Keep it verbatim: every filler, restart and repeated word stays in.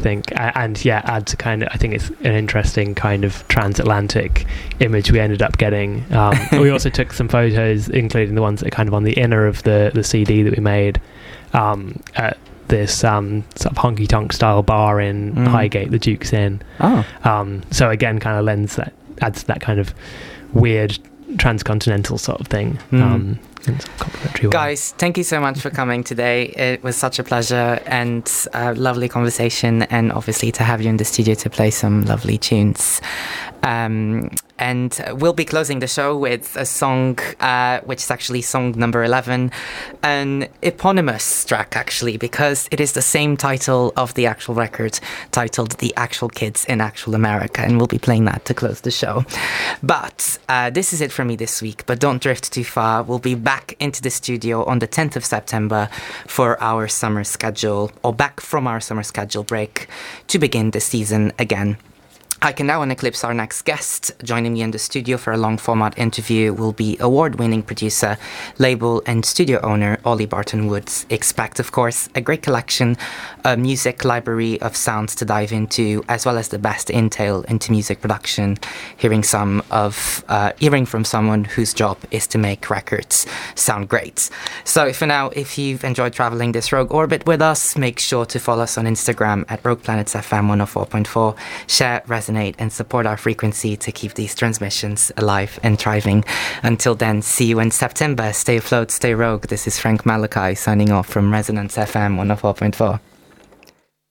think, and yeah, adds a kind of, I think it's an interesting kind of transatlantic image we ended up getting. Um, we also took some photos, including the ones that are kind of on the inner of the, the C D that we made um, at this um, sort of honky-tonk style bar in mm. Highgate, the Duke's Inn. Oh. Um, so again, kind of lends that, adds that kind of weird transcontinental sort of thing. Mm. Um, Guys, thank you so much for coming today. It was such a pleasure and a lovely conversation, and obviously to have you in the studio to play some lovely tunes. Um, and we'll be closing the show with a song uh, which is actually song number eleven, an eponymous track actually, because it is the same title of the actual record, titled The Actual Kids in Actual America, and we'll be playing that to close the show. But uh, this is it for me this week, but don't drift too far. We'll be back into the studio on the tenth of September for our summer schedule, or back from our summer schedule break to begin the season again. I can now eclipse our next guest. Joining me in the studio for a long-format interview will be award-winning producer, label and studio owner Ollie Barton Woods. Expect, of course, a great collection, a music library of sounds to dive into, as well as the best intel into music production, hearing some of, uh, hearing from someone whose job is to make records sound great. So for now, if you've enjoyed traveling this Rogue Orbit with us, make sure to follow us on Instagram at Rogue Planets F M one oh four point four, share, resonate, and support our frequency to keep these transmissions alive and thriving. Until then, see you in September. Stay afloat, stay rogue. This is Frank Malachi signing off from Resonance F M one oh four point four.